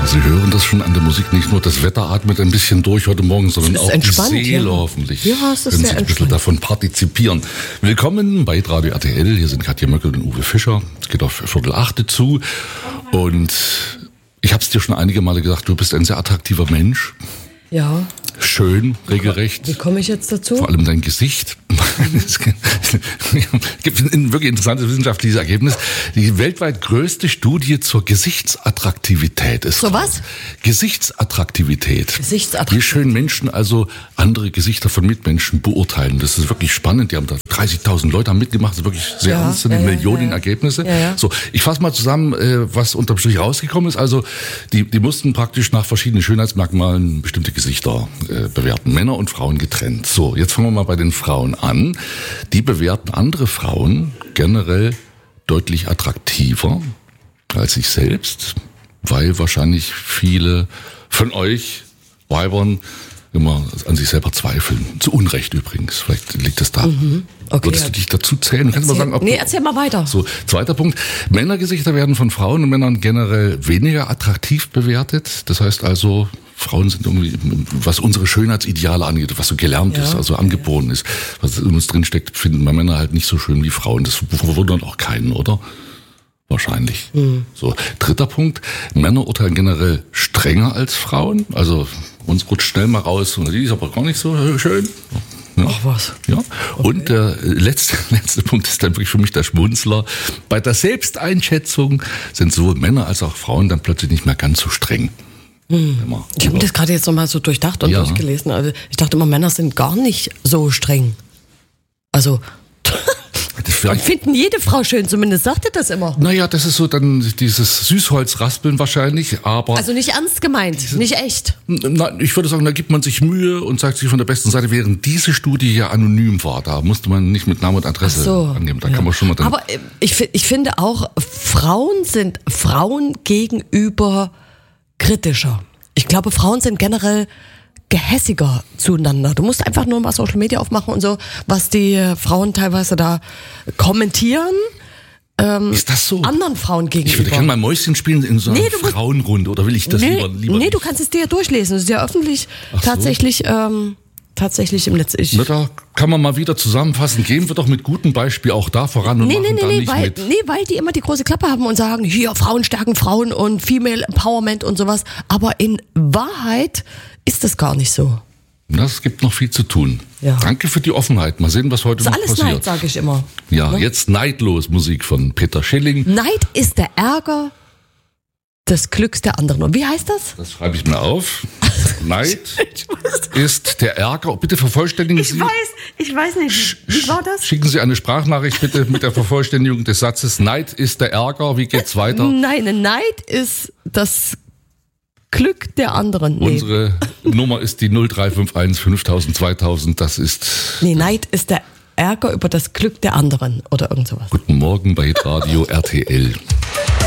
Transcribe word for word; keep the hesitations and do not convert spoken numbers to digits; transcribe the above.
Sie hören das schon an der Musik, nicht nur das Wetter atmet ein bisschen durch heute Morgen, sondern auch die Seele, ja. Hoffentlich. Ja, es ist können sehr Sie ein bisschen davon partizipieren. Willkommen bei Radio R T L, hier sind Katja Möckel und Uwe Fischer. Es geht auf Viertel achte zu und ich habe es dir schon einige Male gesagt, du bist ein sehr attraktiver Mensch. Ja. Schön, regelrecht. Wie komme ich jetzt dazu? Vor allem dein Gesicht. Es gibt ein wirklich interessantes wissenschaftliches Ergebnis. Die weltweit größte Studie zur Gesichtsattraktivität ist. So was? Gesichtsattraktivität. Gesichtsattraktivität. Wie schön Menschen also andere Gesichter von Mitmenschen beurteilen. Das ist wirklich spannend. Die haben da dreißigtausend Leute haben mitgemacht. Das ist wirklich sehr ja, ernst. Ja, ja, Millionen ja. Ergebnisse. Ja, ja. So, ich fasse mal zusammen, was unterm Strich rausgekommen ist. Also, die, die mussten praktisch nach verschiedenen Schönheitsmerkmalen bestimmte Gesichter äh, bewerten. Männer und Frauen getrennt. So, jetzt fangen wir mal bei den Frauen an. Die bewerten andere Frauen generell deutlich attraktiver als sich selbst, weil wahrscheinlich viele von euch Weibern immer an sich selber zweifeln. Zu Unrecht übrigens. Vielleicht liegt das da. Mhm. Okay, Würdest ja. du dich dazu zählen? Du kannst erzähl, mal sagen, ob nee, erzähl mal weiter. So, zweiter Punkt. Männergesichter werden von Frauen und Männern generell weniger attraktiv bewertet. Das heißt also, Frauen sind irgendwie, was unsere Schönheitsideale angeht, was so gelernt ja, ist, also angeboren ja. ist, was in uns drinsteckt, finden wir Männer halt nicht so schön wie Frauen. Das verwundert auch keinen, oder? Wahrscheinlich. Mhm. So, dritter Punkt. Männer urteilen generell strenger als Frauen. Also, uns rutscht schnell mal raus, und die ist aber gar nicht so schön. Ja. Ach was. Ja. Okay. Und der letzte, letzte Punkt ist dann wirklich für mich der Schmunzler. Bei der Selbsteinschätzung sind sowohl Männer als auch Frauen dann plötzlich nicht mehr ganz so streng. Hm. Ich habe mir das gerade jetzt nochmal so durchdacht und ja. durchgelesen. Also ich dachte immer, Männer sind gar nicht so streng. Also und finden jede Frau schön, zumindest sagt er das immer. Naja, das ist so dann dieses Süßholzraspeln wahrscheinlich, aber... Also nicht ernst gemeint, diese, nicht echt. Na, ich würde sagen, da gibt man sich Mühe und sagt sich von der besten Seite, während diese Studie ja anonym war, da musste man nicht mit Name und Adresse so, angeben. Da ja. kann man schon mal dann... Aber ich, ich finde auch, Frauen sind Frauen gegenüber kritischer. Ich glaube, Frauen sind generell gehässiger zueinander. Du musst einfach nur mal Social Media aufmachen und so, was die Frauen teilweise da kommentieren. Ähm, ist das so? Anderen Frauen gegenüber. Ich würde gerne mal Mäuschen spielen in so einer nee, Frauenrunde, oder will ich das nee, lieber, lieber Nee, nicht? du kannst es dir ja durchlesen. Das ist ja öffentlich Ach tatsächlich... So. Ähm, Tatsächlich im Netz. Ich Na, da kann man mal wieder zusammenfassen. Gehen wir doch mit gutem Beispiel auch da voran und nee, machen nee, nee, da nee, nicht weil, mit. Nee, weil die immer die große Klappe haben und sagen, hier, Frauen stärken Frauen und Female Empowerment und sowas. Aber in Wahrheit ist das gar nicht so. Es gibt noch viel zu tun. Ja. Danke für die Offenheit. Mal sehen, was heute noch passiert. Das ist alles Neid, sage ich immer. Ja, ne? Jetzt Neidlos Musik von Peter Schilling. Neid ist der Ärger des Glücks der anderen. Und wie heißt das? Das schreibe ich mir auf. Neid ist der Ärger. Bitte vervollständigen ich Sie. Ich weiß, ich weiß nicht. Wie war das? Schicken Sie eine Sprachnachricht bitte mit der Vervollständigung des Satzes. Neid ist der Ärger. Wie geht's weiter? Nein, Neid ist das Glück der anderen. Nee. Unsere Nummer ist die null drei fünf eins fünftausend zweitausend. Das ist... Nee, Neid ist der Ärger über das Glück der anderen oder irgend sowas. Guten Morgen bei Radio R T L.